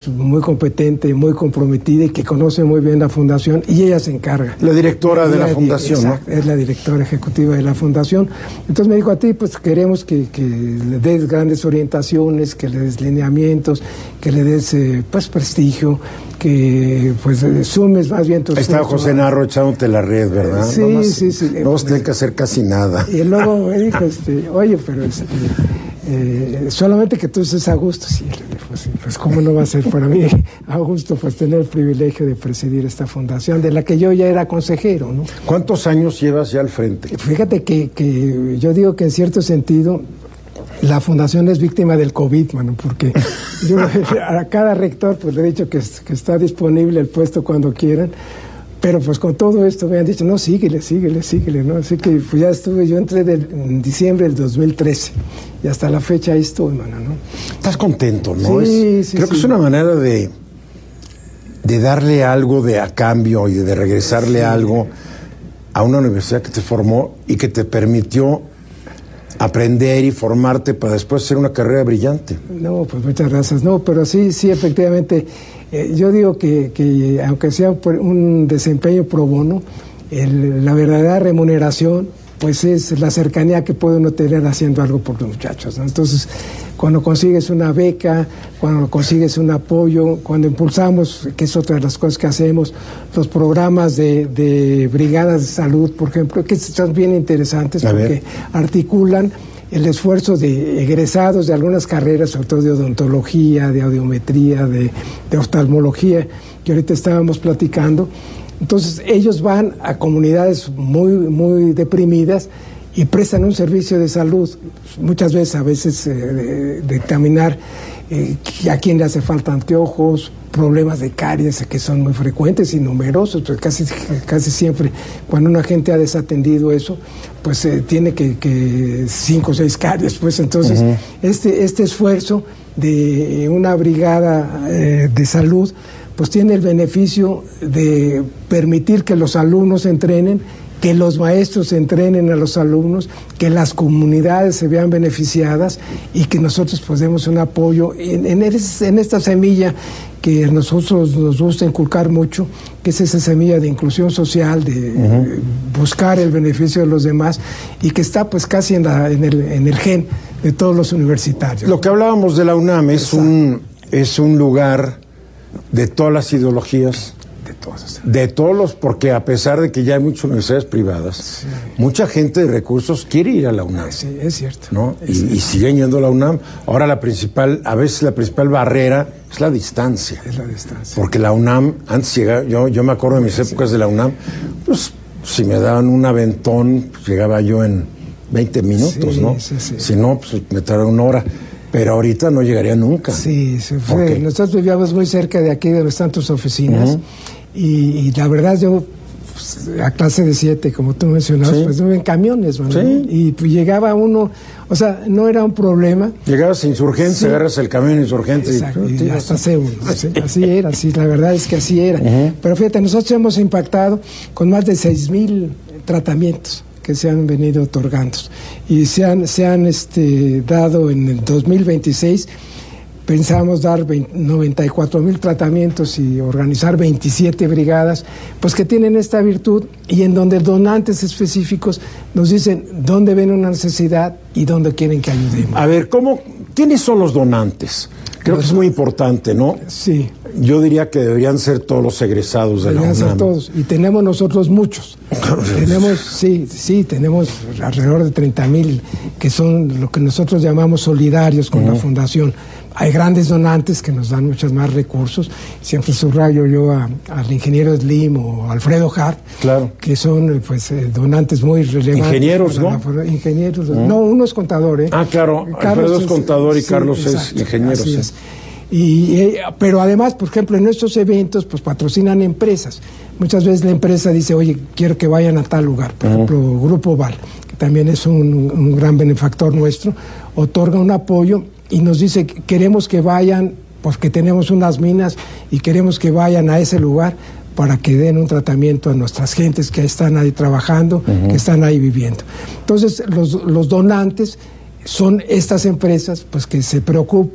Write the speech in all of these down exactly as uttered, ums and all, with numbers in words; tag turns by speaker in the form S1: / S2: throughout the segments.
S1: muy competente, muy comprometida y que conoce muy bien la fundación, y ella se encarga.
S2: La directora de la
S1: Ella,
S2: fundación,
S1: exacto,
S2: ¿no?
S1: Es la directora ejecutiva de la fundación. Entonces me dijo, a ti pues queremos que, que le des grandes orientaciones, que le des lineamientos, que le des eh, pues prestigio, que pues eh, sumes más bien tus...
S2: Estaba José Narro echándote la red, ¿verdad?
S1: Sí,
S2: no más,
S1: sí, sí.
S2: No vas a tener que hacer casi nada.
S1: Y luego me dijo, este, oye, pero este, eh, solamente que tú estés a gusto. Sí, le dije, pues, pues cómo no va a ser para mí a gusto pues tener el privilegio de presidir esta fundación, de la que yo ya era consejero, ¿no?
S2: ¿Cuántos años llevas ya al frente?
S1: Fíjate que, que yo digo que en cierto sentido la fundación es víctima del COVID, mano, porque yo a cada rector pues le he dicho que, que está disponible el puesto cuando quieran, pero pues con todo esto me han dicho, no, síguele, síguele, síguele, ¿no? Así que pues ya estuve, yo entré del, en diciembre del dos mil trece y hasta la fecha ahí estoy, mano, ¿no?
S2: Estás contento, ¿no?
S1: Sí,
S2: es,
S1: sí,
S2: creo
S1: sí.
S2: que es una manera de, de darle algo de a cambio y de regresarle sí. algo a una universidad que te formó y que te permitió aprender y formarte para después hacer una carrera brillante.
S1: No, pues muchas gracias. No, pero sí, sí, efectivamente, eh, yo digo que, que aunque sea un desempeño pro bono, el, la verdadera remuneración, pues es la cercanía que puede uno tener haciendo algo por los muchachos, ¿no? Entonces, cuando consigues una beca, cuando consigues un apoyo, cuando impulsamos, que es otra de las cosas que hacemos, los programas de, de brigadas de salud, por ejemplo, que están bien interesantes
S2: A
S1: porque
S2: ver.
S1: articulan el esfuerzo de egresados de algunas carreras, sobre todo de odontología, de audiometría, de, de oftalmología, que ahorita estábamos platicando. Entonces ellos van a comunidades muy, muy deprimidas y prestan un servicio de salud, muchas veces, a veces, eh, de, de examinar eh, a quién le hace falta anteojos, problemas de caries que son muy frecuentes y numerosos, pues casi, casi siempre cuando una gente ha desatendido eso, pues eh, tiene que, que cinco o seis caries, pues entonces uh-huh. este, este esfuerzo de una brigada eh, de salud pues tiene el beneficio de permitir que los alumnos entrenen, que los maestros entrenen a los alumnos, que las comunidades se vean beneficiadas y que nosotros pues demos un apoyo en, en, en esta semilla que a nosotros nos gusta inculcar mucho, que es esa semilla de inclusión social, de uh-huh. buscar el beneficio de los demás y que está pues casi en, la, en, el, en el gen de todos los universitarios.
S2: Lo que hablábamos de la UNAM es un, es un lugar de todas las ideologías,
S1: de todas,
S2: de todos los, porque a pesar de que ya hay muchas universidades privadas, sí. mucha gente de recursos quiere ir a la UNAM.
S1: Sí, es cierto.
S2: ¿No?
S1: Es
S2: y,
S1: cierto.
S2: y siguen yendo a la UNAM. Ahora la principal, a veces la principal barrera es la distancia.
S1: Es la distancia.
S2: Porque la UNAM, antes llegaba, yo, yo me acuerdo de mis épocas sí. de la UNAM, pues si me daban un aventón, pues, llegaba yo en veinte minutos, sí, ¿no? Sí, sí. Si no, pues me tardaba una hora. Pero ahorita no llegaría nunca.
S1: Sí, se fue. Okay. Nosotros vivíamos muy cerca de aquí, de donde están tus oficinas. Uh-huh. y, y la verdad, yo, pues, a clase de siete, como tú mencionabas, sí. pues iba en camiones, ¿no?
S2: Sí.
S1: Y pues, llegaba uno, o sea, no era un problema.
S2: Llegabas a Insurgentes, sí. agarras el camión Insurgentes.
S1: Exacto, y, y hasta se uno. Así, así era, así, la verdad es que así era. Uh-huh. Pero fíjate, nosotros hemos impactado con más de seis mil tratamientos que se han venido otorgando y se han, se han este, dado en el dos mil veintiséis, pensamos dar veinte, noventa y cuatro mil tratamientos y organizar veintisiete brigadas, pues que tienen esta virtud y en donde donantes específicos nos dicen dónde ven una necesidad y dónde quieren que ayudemos.
S2: A ver, ¿cómo, ¿quiénes son los donantes? Creo los, que es muy importante, ¿no?
S1: Sí.
S2: Yo diría que deberían ser todos los egresados de
S1: deberían
S2: la UNAM.
S1: Ser todos, y tenemos nosotros muchos. tenemos, sí, sí, tenemos alrededor de treinta mil que son lo que nosotros llamamos solidarios con uh-huh. la fundación. Hay grandes donantes que nos dan muchos más recursos. Siempre subrayo yo a, al ingeniero Slim o Alfredo Hart,
S2: claro.
S1: que son pues eh, donantes muy relevantes.
S2: Ingenieros, ¿no?
S1: La, ingenieros, uh-huh. no, uno es contador, ¿eh?
S2: Ah, claro, Carlos Alfredo es contador y sí, Carlos exacto, es ingeniero.
S1: Así
S2: sí.
S1: es. Y, eh, pero además, por ejemplo, en estos eventos pues patrocinan empresas. Muchas veces la empresa dice, oye, quiero que vayan a tal lugar. Por uh-huh. ejemplo, Grupo Val, que también es un, un gran benefactor nuestro, otorga un apoyo y nos dice, queremos que vayan, porque tenemos unas minas y queremos que vayan a ese lugar para que den un tratamiento a nuestras gentes que están ahí trabajando, uh-huh. que están ahí viviendo. Entonces, los, los donantes son estas empresas pues que se preocupan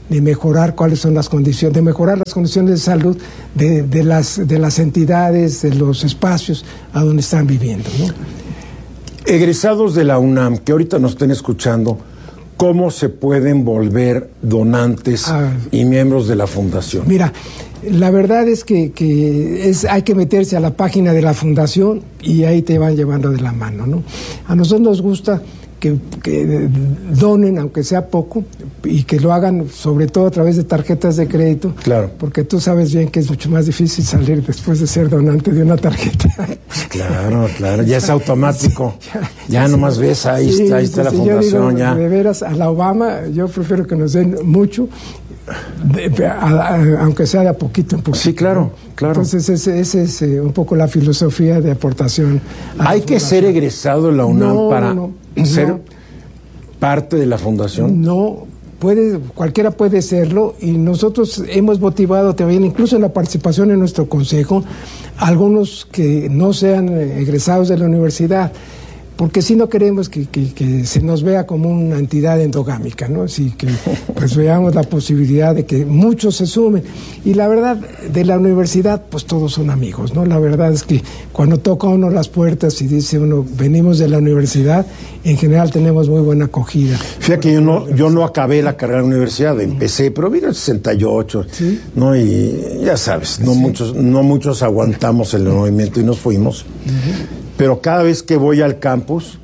S1: de mejorar cuáles son las condiciones, de mejorar las condiciones de salud de, de, las, de las entidades, de los espacios a donde están viviendo, ¿no?
S2: Egresados de la UNAM, que ahorita nos estén escuchando, ¿cómo se pueden volver donantes ah, y miembros de la fundación?
S1: Mira, la verdad es que, que es, hay que meterse a la página de la fundación y ahí te van llevando de la mano, ¿no? A nosotros nos gusta que, que donen, aunque sea poco, y que lo hagan sobre todo a través de tarjetas de crédito.
S2: Claro.
S1: Porque tú sabes bien que es mucho más difícil salir después de ser donante de una tarjeta.
S2: Claro, claro, ya es automático. Sí, ya ya sí, nomás ves, ahí sí, está, ahí está sí, la sí, fundación.
S1: Yo digo,
S2: ya.
S1: De veras, a la Obama, yo prefiero que nos den mucho. De, de, a, a, aunque sea de a poquito en poquito.
S2: Sí, claro, claro.
S1: Entonces esa ese es eh, un poco la filosofía de aportación.
S2: ¿Hay que ser egresado de la UNAM
S1: no,
S2: para
S1: no,
S2: ser
S1: no,
S2: parte de la fundación?
S1: No, puede, cualquiera puede serlo, y nosotros hemos motivado también, incluso en la participación en nuestro consejo, algunos que no sean egresados de la universidad, porque si no queremos que, que, que se nos vea como una entidad endogámica, ¿no? Sí, que pues veamos la posibilidad de que muchos se sumen. Y la verdad, de la universidad, pues todos son amigos, ¿no? La verdad es que cuando toca uno las puertas y dice uno, venimos de la universidad, en general tenemos muy buena acogida.
S2: Fíjate que yo no, yo no acabé la carrera de la universidad, empecé, pero vino en sesenta y ocho,
S1: ¿sí?
S2: ¿No? Y ya sabes, no, ¿sí? muchos, no muchos aguantamos el movimiento y nos fuimos. Uh-huh. Pero cada vez que voy al campus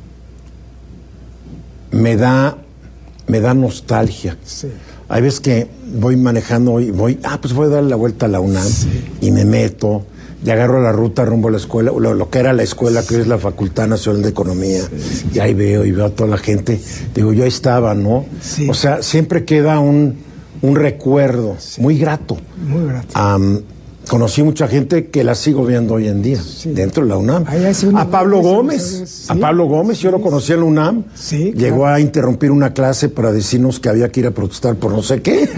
S2: me da me da nostalgia.
S1: Sí.
S2: Hay veces que voy manejando y voy, ah, pues voy a dar la vuelta a la UNAM, sí, y me meto y agarro la ruta rumbo a la escuela, lo, lo que era la escuela, que es la Facultad Nacional de Economía, sí, sí, y ahí veo y veo a toda la gente. Digo, yo ahí estaba, ¿no?
S1: Sí.
S2: O sea, siempre queda un, un recuerdo, sí, muy grato.
S1: Muy grato.
S2: Um, Conocí mucha gente que la sigo viendo hoy en día, sí, dentro de la UNAM.
S1: A
S2: Pablo Gómez, ¿sí? a Pablo Gómez, sí, yo lo conocí en la UNAM.
S1: Sí,
S2: llegó
S1: claro.
S2: a interrumpir una clase para decirnos que había que ir a protestar por no sé qué.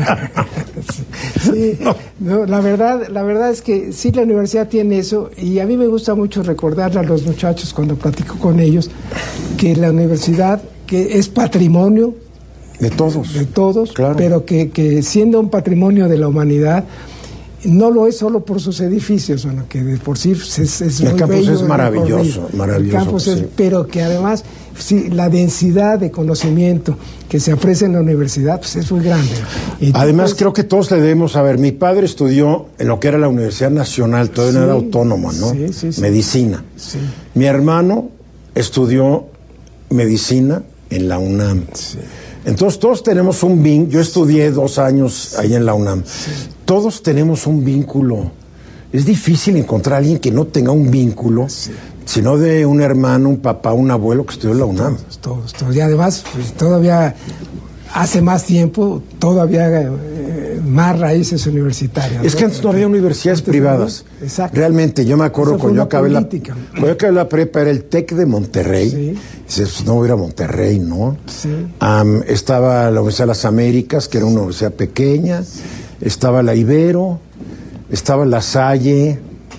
S1: Sí, no. No, la verdad, la verdad es que sí, la universidad tiene eso, y a mí me gusta mucho recordarle a los muchachos cuando platico con ellos que la universidad, que es patrimonio
S2: de todos,
S1: de todos,
S2: claro,
S1: pero que, que siendo un patrimonio de la humanidad, no lo es solo por sus edificios, bueno, que de por sí es, es
S2: el
S1: muy
S2: campus
S1: bello,
S2: es maravilloso, maravilloso.
S1: El campus
S2: sí.
S1: es, pero que además sí, la densidad de conocimiento que se ofrece en la universidad pues es muy grande. Y
S2: además
S1: pues,
S2: creo que todos le debemos saber. Mi padre estudió en lo que era la Universidad Nacional, todavía sí, no era autónoma, ¿no?
S1: Sí, sí, sí.
S2: Medicina.
S1: Sí.
S2: Mi hermano estudió medicina en la UNAM.
S1: Sí.
S2: Entonces todos tenemos un vínculo. Yo estudié dos años ahí en la UNAM.
S1: Sí.
S2: Todos tenemos un vínculo. Es difícil encontrar a alguien que no tenga un vínculo, sí, sino de un hermano, un papá, un abuelo que estudió en la UNAM.
S1: Todos, todos, todos. Y además, pues, todavía hace más tiempo, todavía eh, más raíces universitarias, ¿no?
S2: Es que antes no había universidades antes privadas.
S1: No, exacto.
S2: Realmente, yo me acuerdo cuando yo acabé
S1: política.
S2: la, cuando yo acabé la prepa, era el TEC de Monterrey.
S1: Sí.
S2: Dices, pues no voy a ir a Monterrey, ¿no?
S1: Sí.
S2: Um, estaba la Universidad de las Américas, que era una universidad pequeña. Estaba la Ibero, estaba la Salle,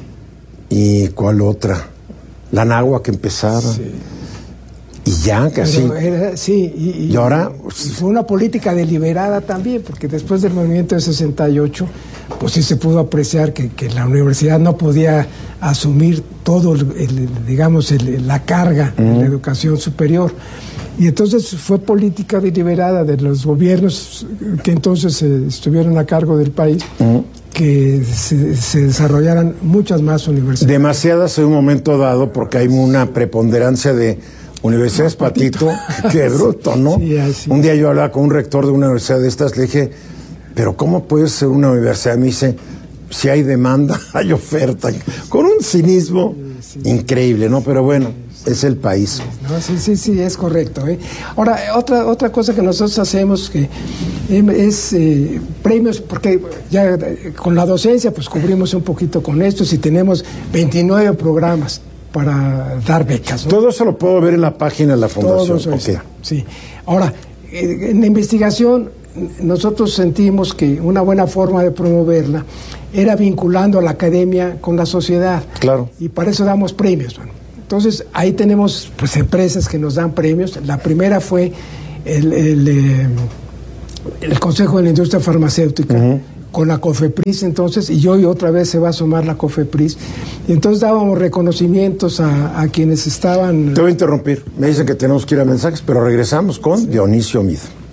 S2: y ¿cuál otra? La Anáhuac que empezaba. Sí. Y ya, casi.
S1: Era, sí, y, y,
S2: y ahora.
S1: Y fue una política deliberada también, porque después del movimiento de sesenta y ocho, pues sí se pudo apreciar que, que la universidad no podía asumir todo, el, el, digamos, el, la carga uh-huh. de la educación superior. Y entonces fue política deliberada de los gobiernos que entonces eh, estuvieron a cargo del país, uh-huh. que se, se desarrollaran muchas más universidades.
S2: Demasiadas en un momento dado, porque hay una preponderancia de universidades, no, patito, patito. Qué bruto, ¿no?
S1: Sí, así.
S2: Un día yo hablaba con un rector de una universidad de estas, le dije, pero ¿cómo puede ser una universidad? Me dice, si hay demanda, hay oferta, con un cinismo sí, sí. increíble, ¿no? Pero bueno, es el país.
S1: No, sí, sí, sí, es correcto, ¿eh? Ahora, otra otra cosa que nosotros hacemos que es eh, premios, porque ya con la docencia pues cubrimos un poquito con esto, si tenemos veintinueve programas para dar becas, ¿no?
S2: Todo eso lo puedo ver en la página de la fundación.
S1: Todo eso
S2: okay.
S1: está, sí. Ahora, eh, en la investigación nosotros sentimos que una buena forma de promoverla era vinculando a la academia con la sociedad.
S2: Claro.
S1: Y para eso damos premios, bueno. Entonces, ahí tenemos pues empresas que nos dan premios. La primera fue el, el, eh, el Consejo de la Industria Farmacéutica, uh-huh. con la COFEPRIS entonces, y hoy otra vez se va a sumar la COFEPRIS, y entonces dábamos reconocimientos a, a quienes estaban...
S2: Te voy a interrumpir, me dicen que tenemos que ir a mensajes, pero regresamos con sí. Dionisio Mida.